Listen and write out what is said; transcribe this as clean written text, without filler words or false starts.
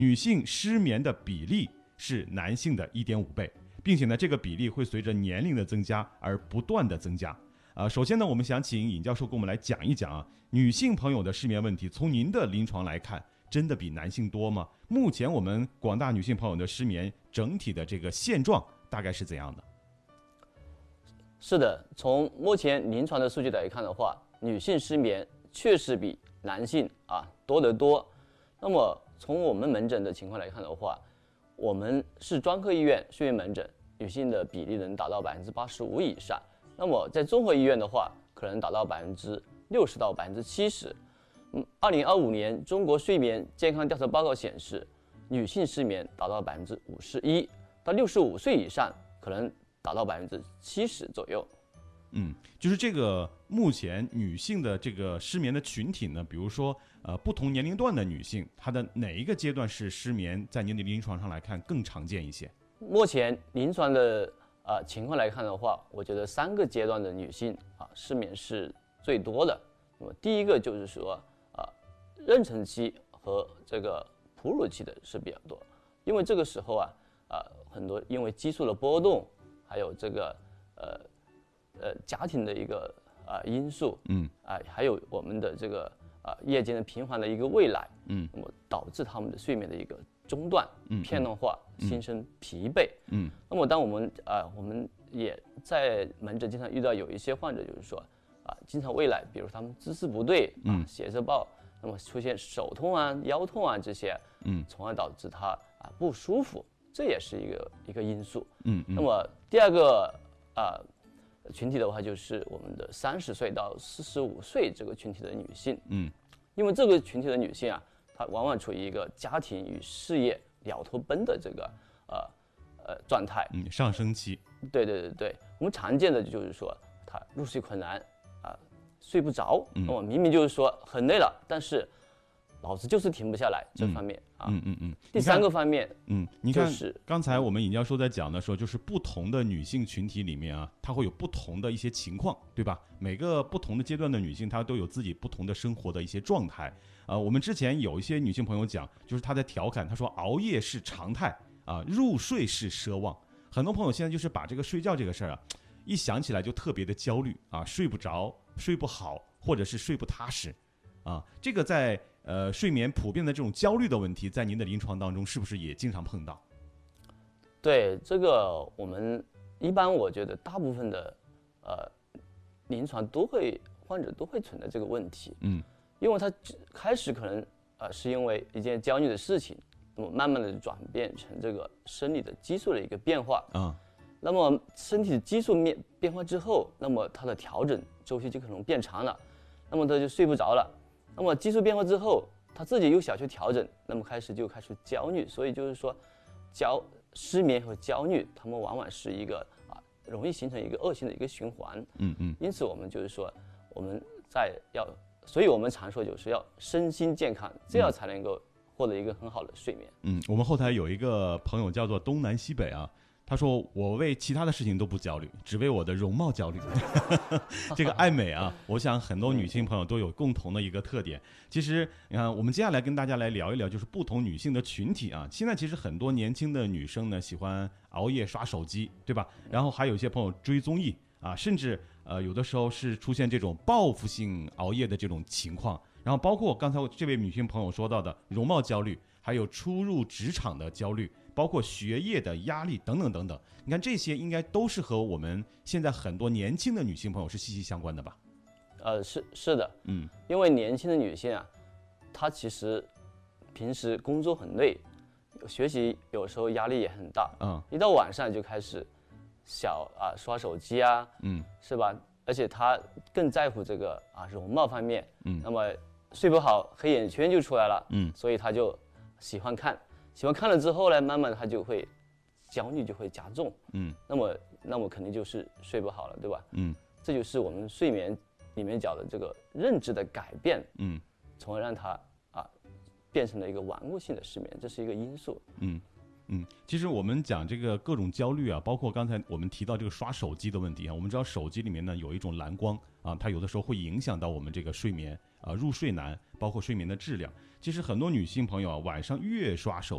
女性失眠的比例是男性的1.5倍，并且呢，这个比例会随着年龄的增加而不断的增加。首先呢，我们想请尹教授跟我们来讲一讲女性朋友的失眠问题，从您的临床来看，真的比男性多吗？目前我们广大女性朋友的失眠整体的这个现状大概是怎样的？ 是的，从目前临床的数据来看的话，女性失眠确实比男性多得多。那么从我们门诊的情况来看的话，我们是专科医院睡眠门诊，女性的比例能达到85%以上。那么在综合医院的话，可能达到60%到70%。2025年中国睡眠健康调查报告显示，女性失眠达到51%，到65岁以上可能达到70%左右。 就是这个目前女性的这个失眠的群体呢，比如说不同年龄段的女性，她的哪一个阶段是失眠，在您的临床上来看更常见一些？ 目前临床的情况来看的话，我觉得3个阶段的女性失眠是最多的。那么第一个就是说妊娠期和这个哺乳期的是比较多，因为这个时候很多因为激素的波动，还有这个家庭的一个因素，还有我们的这个夜间的频繁的一个喂奶，那么导致他们的睡眠的一个中断、片段化、心生疲惫。那么当我们也在门诊经常遇到有一些患者，就是说经常喂奶，比如他们姿势不对斜着抱，那么出现手痛腰痛这些，从而导致他不舒服，这也是一个因素。那么第二个群体的话，就是我们的30岁到45岁这个群体的女性。因为这个群体的女性她往往处于一个家庭与事业两头奔的这个状态， 上升期。 对，我们常见的就是说她入睡困难睡不着，那么明明就是说很累了，但是老子就是停不下来这方面第三个方面， 你看，刚才我们尹教授在讲的时候，就是不同的女性群体里面它会有不同的一些情况，对吧？每个不同的阶段的女性，她都有自己不同的生活的一些状态。我们之前有一些女性朋友讲，就是她在调侃，她说熬夜是常态入睡是奢望。很多朋友现在就是把这个睡觉这个事儿一想起来就特别的焦虑睡不着、睡不好，或者是睡不踏实这个在睡眠普遍的这种焦虑的问题，在您的临床当中是不是也经常碰到？ 对，这个我们一般我觉得大部分的临床患者都会存在这个问题。因为他开始可能是因为一件焦虑的事情，那么慢慢的转变成这个生理的激素的一个变化那么身体的激素变化之后，那么它的调整周期就可能变长了，那么他就睡不着了。那么激素变化之后，他自己又想去调整，那么开始焦虑。所以就是说失眠和焦虑，他们往往是一个容易形成一个恶性的一个循环。因此我们就是说所以我们常说就是要身心健康，这样才能够获得一个很好的睡眠。 我们后台有一个朋友叫做东南西北他说我为其他的事情都不焦虑，只为我的容貌焦虑。这个爱美我想很多女性朋友都有共同的一个特点。其实你看，我们接下来跟大家来聊一聊，就是不同女性的群体现在其实很多年轻的女生呢，喜欢熬夜刷手机，对吧？然后还有一些朋友追综艺甚至有的时候是出现这种报复性熬夜的这种情况。然后包括刚才这位女性朋友说到的容貌焦虑，还有初入职场的焦虑，包括学业的压力等等等等。你看这些应该都是和我们现在很多年轻的女性朋友是息息相关的吧？ 是的，因为年轻的女性她其实平时工作很累，学习有时候压力也很大，一到晚上就开始刷手机是吧？而且她更在乎这个容貌方面，那么睡不好，黑眼圈就出来了，所以她就喜欢看了之后呢，慢慢她就会焦虑就会加重，那么肯定就是睡不好了，对吧？这就是我们睡眠里面讲的这个认知的改变，从而让它变成了一个顽固性的失眠，这是一个因素。 其实我们讲这个各种焦虑啊，包括刚才我们提到这个刷手机的问题啊，我们知道手机里面呢有一种蓝光啊，它有的时候会影响到我们这个睡眠啊，入睡难，包括睡眠的质量。其实很多女性朋友啊，晚上越刷手